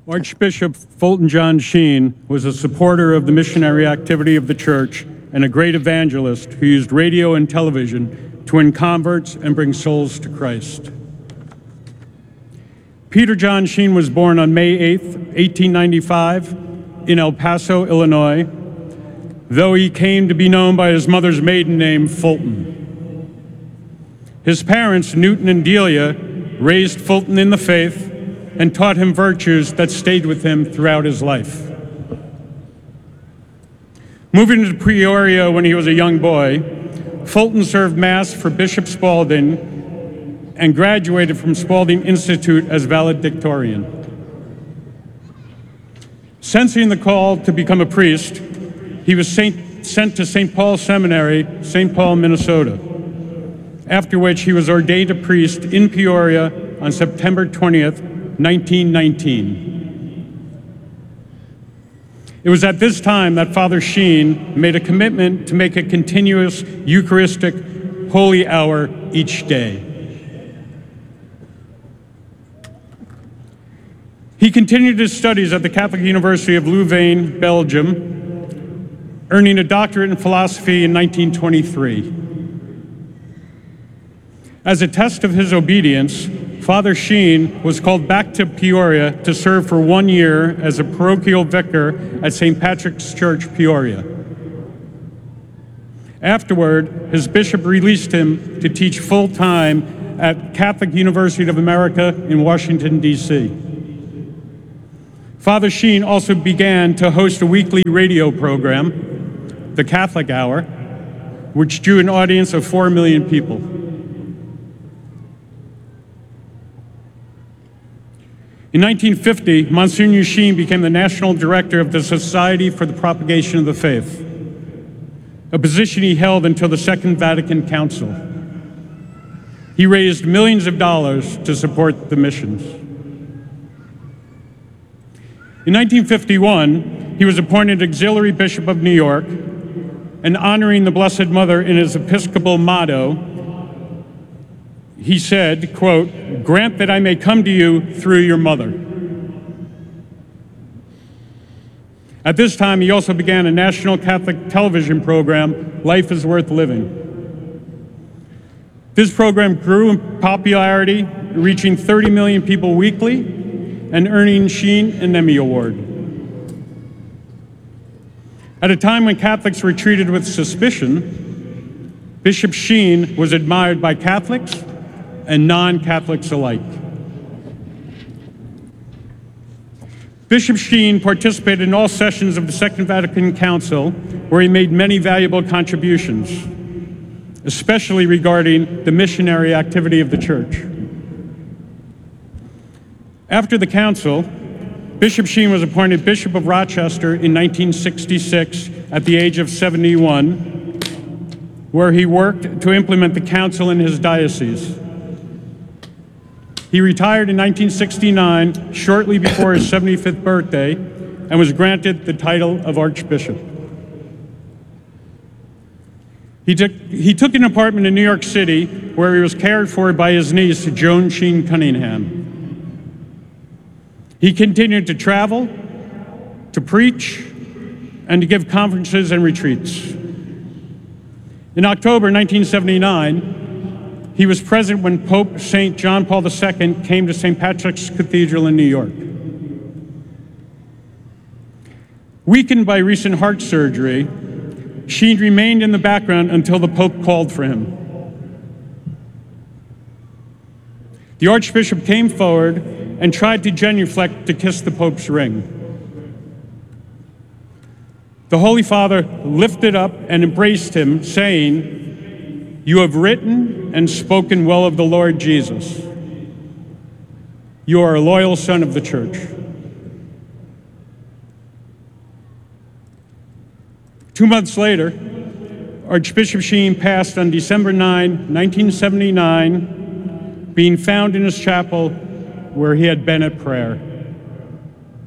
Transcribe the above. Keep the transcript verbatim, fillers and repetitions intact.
Archbishop Fulton John Sheen was a supporter of the missionary activity of the church and a great evangelist who used radio and television to win converts and bring souls to Christ. Peter John Sheen was born on May eighth, eighteen ninety-five, in El Paso, Illinois, though he came to be known by his mother's maiden name, Fulton. His parents, Newton and Delia, raised Fulton in the faith and taught him virtues that stayed with him throughout his life. Moving to Peoria when he was a young boy, Fulton served Mass for Bishop Spalding and graduated from Spalding Institute as valedictorian. Sensing the call to become a priest, he was saint, sent to Saint Paul Seminary, Saint Paul, Minnesota, after which he was ordained a priest in Peoria on September twentieth, nineteen nineteen. It was at this time that Father Sheen made a commitment to make a continuous Eucharistic holy hour each day. He continued his studies at the Catholic University of Louvain, Belgium, earning a doctorate in philosophy in nineteen twenty-three. As a test of his obedience, Father Sheen was called back to Peoria to serve for one year as a parochial vicar at Saint Patrick's Church, Peoria. Afterward, his bishop released him to teach full-time at Catholic University of America in Washington, D C Father Sheen also began to host a weekly radio program, The Catholic Hour, which drew an audience of four million people. In nineteen fifty, Monsignor Sheen became the national director of the Society for the Propagation of the Faith, a position he held until the Second Vatican Council. He raised millions of dollars to support the missions. In nineteen fifty-one, he was appointed Auxiliary Bishop of New York, and honoring the Blessed Mother in his Episcopal motto, he said, quote, "Grant that I may come to you through your mother." At this time, he also began a national Catholic television program, Life is Worth Living. This program grew in popularity, reaching thirty million people weekly and earning Sheen an Emmy Award. At a time when Catholics were treated with suspicion, Bishop Sheen was admired by Catholics and non-Catholics alike. Bishop Sheen participated in all sessions of the Second Vatican Council, where he made many valuable contributions, especially regarding the missionary activity of the Church. After the Council, Bishop Sheen was appointed Bishop of Rochester in nineteen sixty-six at the age of seventy-one, where he worked to implement the Council in his diocese. He retired in nineteen sixty-nine, shortly before his seventy-fifth birthday, and was granted the title of Archbishop. He took, he took an apartment in New York City where he was cared for by his niece, Joan Sheen Cunningham. He continued to travel, to preach, and to give conferences and retreats. In October nineteen seventy-nine, he was present when Pope Saint John Paul the Second came to Saint Patrick's Cathedral in New York. Weakened by recent heart surgery, Sheen remained in the background until the Pope called for him. The Archbishop came forward and tried to genuflect to kiss the Pope's ring. The Holy Father lifted up and embraced him, saying, "You have written and spoken well of the Lord Jesus. You are a loyal son of the Church." Two months later, Archbishop Sheen passed on December ninth, nineteen seventy-nine, being found in his chapel where he had been at prayer.